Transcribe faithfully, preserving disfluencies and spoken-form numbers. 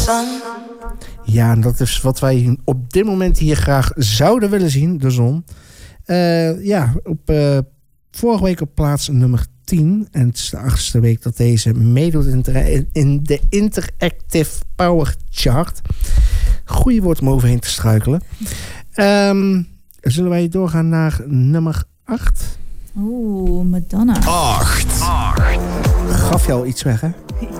Ja, en dat is wat wij op dit moment hier graag zouden willen zien, de zon. Uh, ja, op uh, vorige week op plaats nummer tien. En het is de achtste week dat deze meedoet in, in de Interactive Power Chart. Goeie woord om overheen te struikelen. Um, zullen wij doorgaan naar nummer acht? Oeh, Madonna. acht. Gaf je al iets weg, hè?